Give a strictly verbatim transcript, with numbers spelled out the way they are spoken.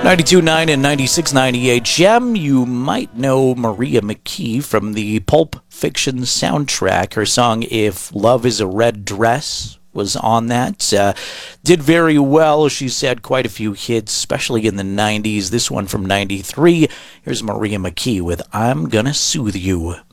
ninety-two point nine and ninety-six point nine E H M. You might know Maria McKee from the Pulp Fiction soundtrack. Her song If Love is a Red Dress was on that. Uh, did very well. She's had quite a few hits, especially in the nineties. This one from ninety-three. Here's Maria McKee with I'm Gonna Soothe You.